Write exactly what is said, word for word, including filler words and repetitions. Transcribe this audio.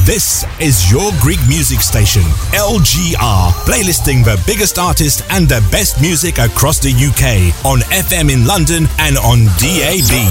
This is your Greek music station, L G R, playlisting the biggest artists and the best music across the U K on F M in London and on D A B.